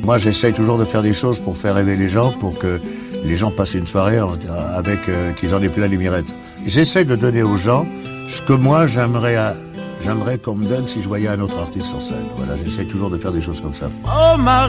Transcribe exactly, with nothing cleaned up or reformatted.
moi, j'essaye toujours de faire des choses pour faire rêver les gens, pour que les gens passent une soirée avec euh, qu'ils en aient plein les mirettes. J'essaie de donner aux gens ce que moi, j'aimerais, à, j'aimerais qu'on me donne si je voyais un autre artiste sur scène. Voilà, j'essaie toujours de faire des choses comme ça. Oh, Marie!